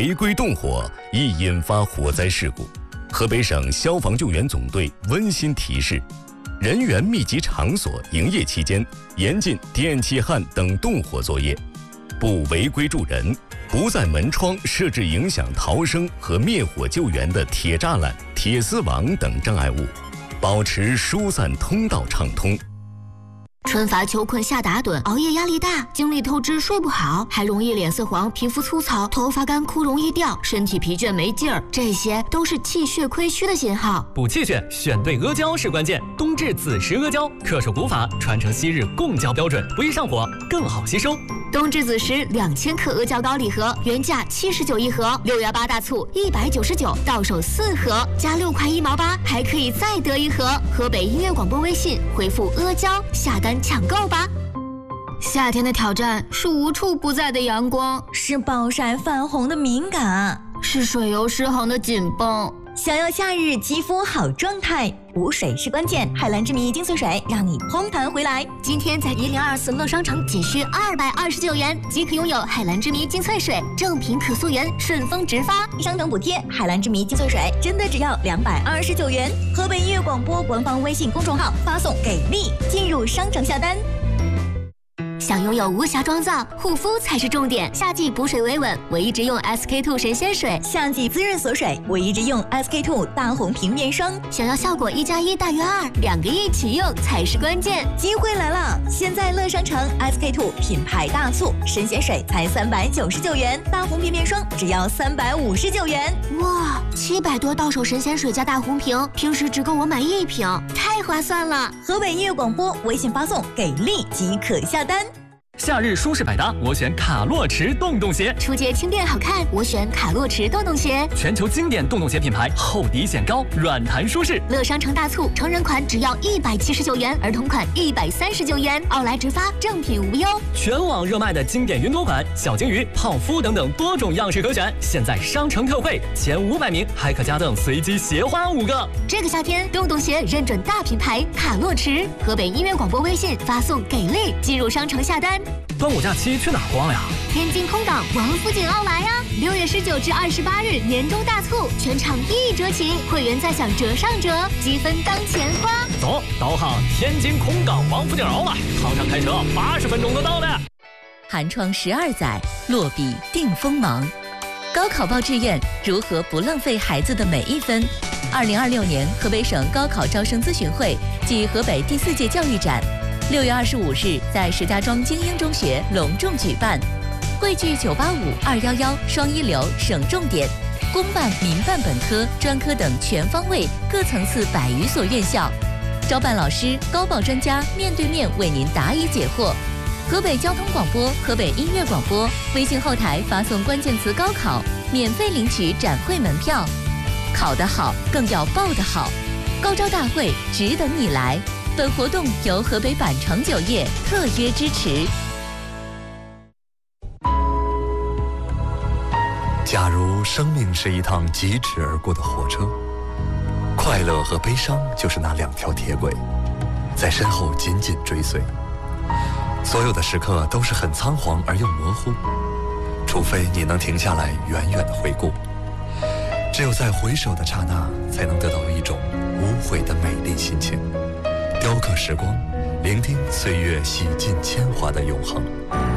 违规动火，易引发火灾事故。河北省消防救援总队温馨提示：人员密集场所营业期间，严禁电气焊等动火作业，不违规助人，不在门窗设置影响逃生和灭火救援的铁栅栏、铁丝网等障碍物，保持疏散通道畅通。 春乏秋困夏打盹，熬夜压力大，精力透支睡不好，还容易脸色黄、皮肤粗糙、头发干枯容易掉，身体疲倦没劲儿，这些都是气血亏虚的信号。 补气血，选对阿胶是关键。冬至子时阿胶，恪守古法，传承昔日贡胶标准，不易上火，更好吸收。 冬至子时2000克阿胶膏礼盒，原价79一盒，6月8大促199，到手4盒，加6块1毛8，还可以再得一盒。河北音乐广播微信回复阿胶下单抢购吧。夏天的挑战是无处不在的阳光， 是暴晒泛红的敏感， 是水油失衡的紧绷。 想要夏日肌肤好状态，补水是关键。海蓝之谜精粹水让你嘭弹回来。 今天在1024乐商城仅需229元即可拥有海蓝之谜精粹水，正品可溯源，顺丰直发， 商城补贴。海蓝之谜精粹水真的只要229元。河北音乐广播官方微信公众号发送给力进入商城下单。 想拥有无瑕妆造，护肤才是重点。夏季补水维稳，我一直用 SK2 神仙水； 夏季滋润锁水，我一直用 SK2 大红瓶面霜。 想要效果1+1大于2，2个一起用才是关键。 机会来了！现在乐商城 SK2 品牌大促，神仙水才399元，大红瓶面霜只要359元。 哇，700多到手神仙水加大红瓶，平时只够我买1瓶，太划算了！ 河北音乐广播微信发送给力即可下单。 夏日舒适百搭，我选卡洛驰洞洞鞋。 出街轻便好看，我选卡洛驰洞洞鞋。 全球经典洞洞鞋品牌，厚底显高，软弹舒适。 乐商城大促，成人款只要179元，儿童款139元，奥莱直发，正品无忧。 全网热卖的经典云朵款、小金鱼、泡芙等等多种样式可选，现在商城特惠，前500名还可加赠随机鞋花5个。 这个夏天，洞洞鞋认准大品牌卡洛驰。河北音乐广播微信发送给力，进入商城下单。 端午假期去哪儿逛呀？ 天津空港王府井奥莱啊！6月19至28日年终大促，全场1折起，会员再享折上折，积分当钱花。 走，导航天津空港王府井奥莱，航上开车80分钟就到了。 寒窗12载，落笔定锋芒。高考报志愿，如何不浪费孩子的每一分？2026年河北省高考招生咨询会暨河北第4届教育展，6月25日在石家庄精英中学隆重举办，汇聚985、211双一流省重点、公办、民办本科、专科等全方位各层次100余所院校，招办老师、高报专家面对面为您答疑解惑。河北交通广播、河北音乐广播微信后台发送关键词高考，免费领取展会门票。考得好，更要报得好，高招大会值得你来。本活动由河北百城酒业特约支持。 假如生命是一趟疾驰而过的火车，快乐和悲伤就是那2条铁轨，在身后紧紧追随。所有的时刻都是很仓皇而又模糊，除非你能停下来远远的回顾。只有在回首的刹那，才能得到一种无悔的美丽心情。雕刻时光，聆听岁月洗尽铅华的永恒。